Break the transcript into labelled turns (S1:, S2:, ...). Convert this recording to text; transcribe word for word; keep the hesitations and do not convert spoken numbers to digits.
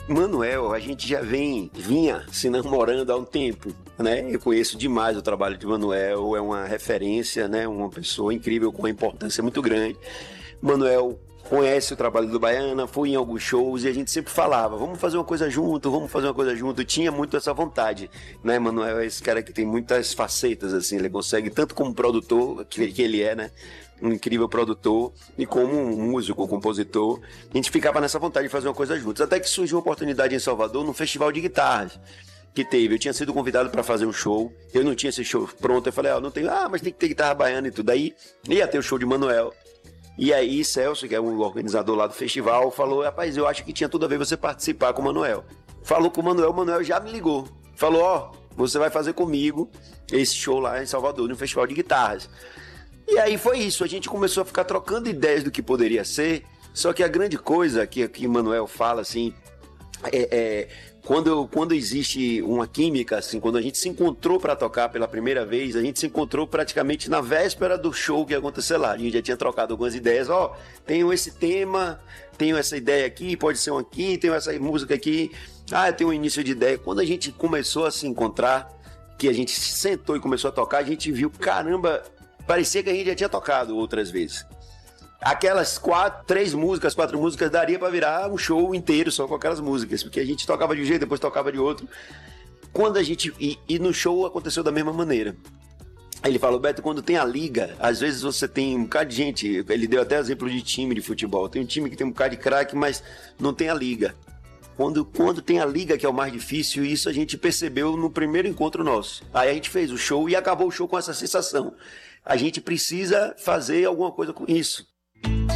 S1: Manuel, a gente já vem, vinha se namorando há um tempo, né? Eu conheço demais o trabalho de Manuel, é uma referência, né? Uma pessoa incrível com uma importância muito grande. Manuel conhece o trabalho do Baiana, foi em alguns shows e a gente sempre falava, vamos fazer uma coisa junto, vamos fazer uma coisa junto. Tinha muito essa vontade, né? Manuel é esse cara que tem muitas facetas, assim, ele consegue, tanto como produtor, que, que ele é, né? Um incrível produtor, e como um músico, um compositor, a gente ficava nessa vontade de fazer uma coisa juntos. Até que surgiu uma oportunidade em Salvador, num festival de guitarras que teve. Eu tinha sido convidado para fazer um show, eu não tinha esse show pronto, eu falei, ah, não tenho, ah, mas tem que ter guitarra baiana e tudo. Aí ia ter o show de Manuel. E aí Celso, que é o organizador lá do festival, falou, rapaz, eu acho que tinha tudo a ver você participar com o Manuel. Falou com o Manuel, o Manuel já me ligou. Falou, ó, oh, você vai fazer comigo esse show lá em Salvador, no festival de guitarras. E aí foi isso, a gente começou a ficar trocando ideias do que poderia ser, só que a grande coisa que o Manuel fala, assim, é... é Quando, quando existe uma química, assim, quando a gente se encontrou para tocar pela primeira vez, a gente se encontrou praticamente na véspera do show que ia acontecer lá. A gente já tinha trocado algumas ideias. Ó, oh, tenho esse tema, tenho essa ideia aqui, pode ser um aqui, tenho essa música aqui. Ah, eu tenho um início de ideia. Quando a gente começou a se encontrar, que a gente sentou e começou a tocar, a gente viu, caramba, parecia que a gente já tinha tocado outras vezes. Aquelas quatro, três músicas, quatro músicas daria pra virar um show inteiro só com aquelas músicas, porque a gente tocava de um jeito, depois tocava de outro. Quando a gente... E, e no show aconteceu da mesma maneira. Ele falou, Beto, quando tem a liga, às vezes você tem um bocado de gente, ele deu até exemplo de time de futebol, tem um time que tem um bocado de craque, mas não tem a liga. Quando, quando tem a liga, que é o mais difícil, isso a gente percebeu no primeiro encontro nosso. Aí a gente fez o show e acabou o show com essa sensação. A gente precisa fazer alguma coisa com isso.